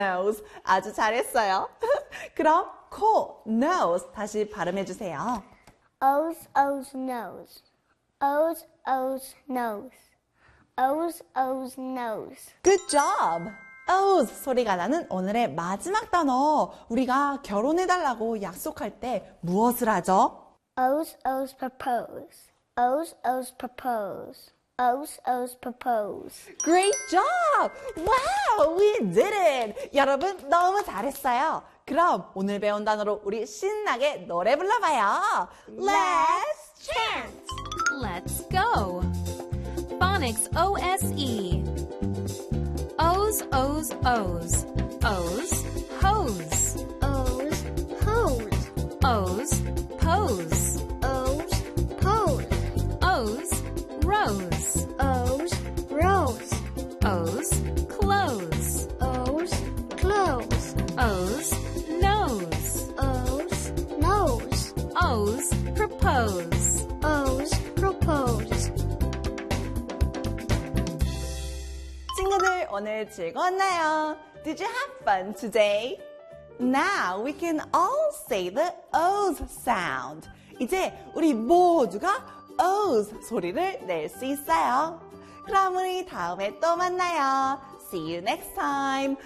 nose. 아주 잘했어요. 그럼 코, nose 다시 발음해주세요. O's, O's, nose. O's, O's, nose. O's, O's, nose. Good job. O's 소리가 나는 오늘의 마지막 단어. 우리가 결혼해달라고 약속할 때 무엇을 하죠? O's, O's, propose. O's, O's, propose. O's, O's, propose. Great job! Wow, we did it! 여러분 너무 잘했어요. 그럼 오늘 배운 단어로 우리 신나게 노래 불러봐요. Let's chant! Let's go! Phonics OSE. O's, O's, O's. O's, hose. O's, hose. O's, pose. O's, pose. O's, rose. O's, rose. O's, clothes. O's, clothes. O's, nose. O's, nose. O's, propose. O's, propose. 친구들 오늘 즐거웠나요? Did you have fun today? Now we can all say the O's sound. 이제 우리 모두가 O's 소리를 낼 수 있어요. 그럼 우리 다음에 또 만나요. See you next time.